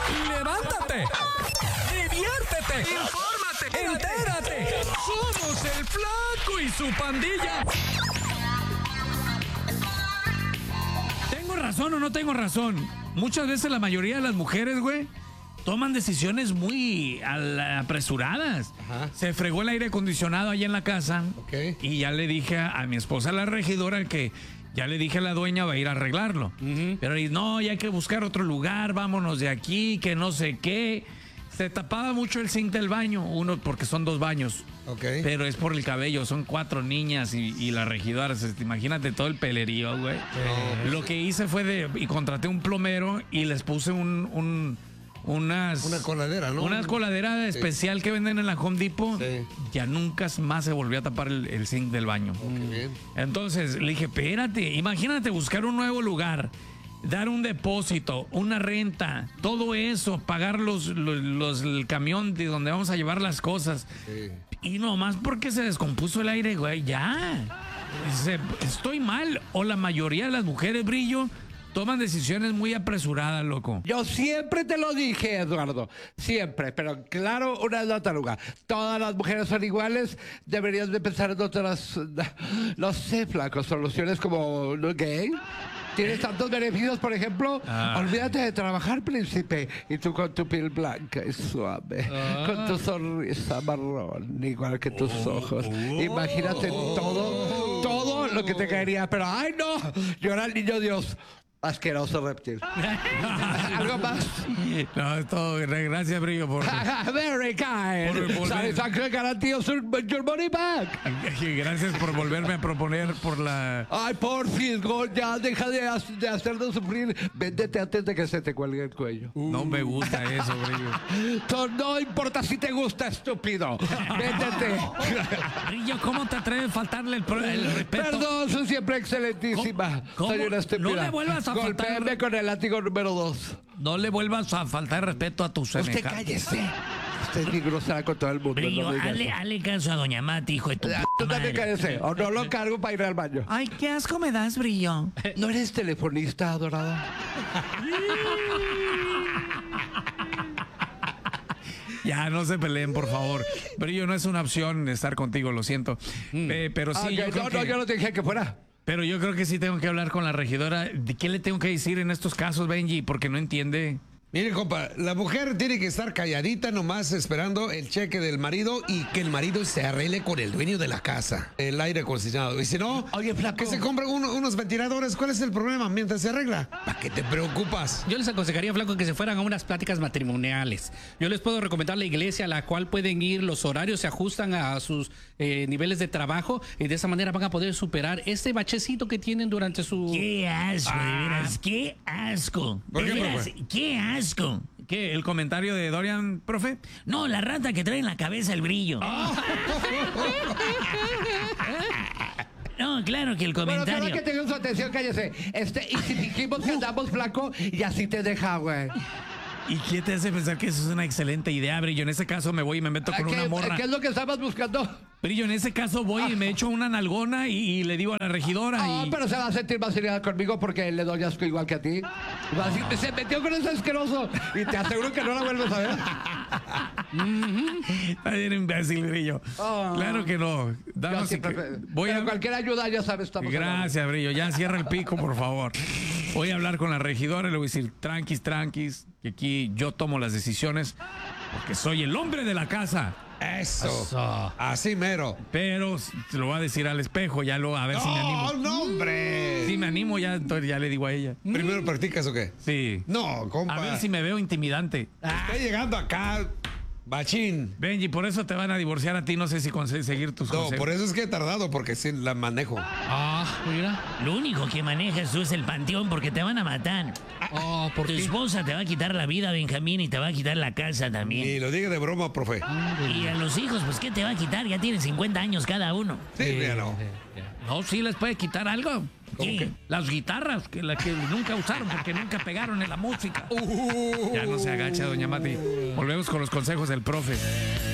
¡Levántate! ¡Diviértete! ¡Infórmate! ¡Entérate! ¡Somos el Flaco y su pandilla! ¿Tengo razón o no tengo razón? Muchas veces la mayoría de las mujeres, güey, toman decisiones muy apresuradas. Ajá. Se fregó el aire acondicionado allá en la casa. Ok. Y ya le dije a mi esposa, la regidora, que ya le dije a la dueña, va a ir a arreglarlo. Pero no, ya hay que buscar otro lugar, vámonos de aquí, que no sé qué. Se tapaba mucho el zinc del baño, uno porque son 2 baños. Ok. Pero es por el cabello, son 4 niñas y la regidora. Imagínate todo el pelerío, güey. Lo que hice fue y contraté un plomero y les puse Una coladera, ¿no? Una coladera especial que venden en la Home Depot. Sí. Ya nunca más se volvió a tapar el zinc del baño. Qué bien. Entonces le dije, espérate, imagínate buscar un nuevo lugar, dar un depósito, una renta, todo eso, pagar el camión de donde vamos a llevar las cosas. Sí. Y nomás porque se descompuso el aire, güey, ya. Estoy mal. O la mayoría de las mujeres, Brillo, toman decisiones muy apresuradas, loco. Yo siempre te lo dije, Eduardo, siempre, pero claro, una nota lugar. Todas las mujeres son iguales, deberías de pensar en otras, no sé, Flaco, soluciones como, ¿no, gay? Tienes tantos beneficios, por ejemplo, olvídate de trabajar, príncipe, y tú con tu piel blanca y suave, con tu sonrisa marrón, igual que tus ojos. Imagínate todo lo que te caería, pero ¡ay no! Yo era el niño Dios. Asqueroso reptil. ¿Algo más? No, es todo. Gracias, Brillo, por... Very kind. Satisfaction guarantees your money back. Gracias por volverme a proponer por la... Ay, por fin, ya deja de hacernos sufrir. Véndete antes de que se te cuelgue el cuello. No me gusta eso, Brillo. No importa si te gusta, estúpido. Véndete. Brillo, ¿cómo te atreves a faltarle el respeto? Perdón, soy siempre excelentísima. ¿Cómo? Soy una estúpida. No le vuelvas a Golpéame con el látigo número 2. No le vuelvas a faltar respeto a tu Usted cállese. Usted es muy grosera con todo el mundo. Brillo, no hazle caso a Doña Mati, hijo de tu puta Tú también madre. cállese. O no lo cargo para ir al baño. Ay, qué asco me das, Brillo. ¿No eres telefonista, adorada? Ya, no se peleen, por favor. Brillo, no es una opción estar contigo, lo siento. Pero sí, yo creo que... yo no te dije que fuera. Pero yo creo que sí tengo que hablar con la regidora. ¿De qué le tengo que decir en estos casos, Benji? Porque no entiende. Mire, compa, la mujer tiene que estar calladita nomás esperando el cheque del marido y que el marido se arregle con el dueño de la casa, el aire acondicionado. Y si no, Oye, Flaco, que se compren unos ventiladores. ¿Cuál es el problema mientras se arregla? ¿Para qué te preocupas? Yo les aconsejaría, Flaco, que se fueran a unas pláticas matrimoniales. Yo les puedo recomendar la iglesia a la cual pueden ir, los horarios se ajustan a sus niveles de trabajo y de esa manera van a poder superar este bachecito que tienen durante su... ¡Qué asco, de veras! ¡Qué asco! ¿Por De qué, veras, profe? ¡qué asco! ¿Qué? ¿El comentario de Dorian, profe? No, la rata que trae en la cabeza el Brillo. No, claro que el bueno, comentario... solo que tengan su atención, cállese. Y si dijimos que andamos, Flaco, y así te deja, güey. ¿Y qué te hace pensar que eso es una excelente idea, Brillo? En ese caso me voy y me meto con una morra. ¿Qué es lo que estabas buscando? Brillo, en ese caso voy y me echo una nalgona y le digo a la regidora Pero se va a sentir más seria conmigo porque le doy asco igual que a ti. Va a decir, se metió con ese asqueroso y te aseguro que no la vuelves a ver. Está bien imbécil, Brillo. Claro que no. Damas y voy a... cualquier ayuda, ya sabes, estamos Gracias, Brillo. Ya cierra el pico, por favor. Voy a hablar con la regidora y le voy a decir, tranquis, que aquí yo tomo las decisiones porque soy el hombre de la casa. Eso. Así mero. Pero se lo voy a decir al espejo, a ver si me animo. ¡Oh, no, hombre! Si me animo, entonces ya le digo a ella. ¿Primero practicas o qué? Sí. No, compa. A ver si me veo intimidante. Está llegando acá, bachín. Benji, por eso te van a divorciar a ti. No sé si seguir tus No, consejos. por eso es que he tardado, porque sí la manejo. mira. Lo único que manejas tú es el panteón porque te van a matar. ¿por Tu qué? esposa te va a quitar la vida, Benjamín, y te va a quitar la casa también. Y lo diga de broma, profe. Y a los hijos, pues, ¿qué te va a quitar? Ya tienen 50 años cada uno. Sí, ya no. No, sí les puede quitar algo. ¿Cómo qué? Las guitarras, que nunca usaron porque nunca pegaron en la música. Ya no se agacha, doña Mati. Volvemos con los consejos del profe.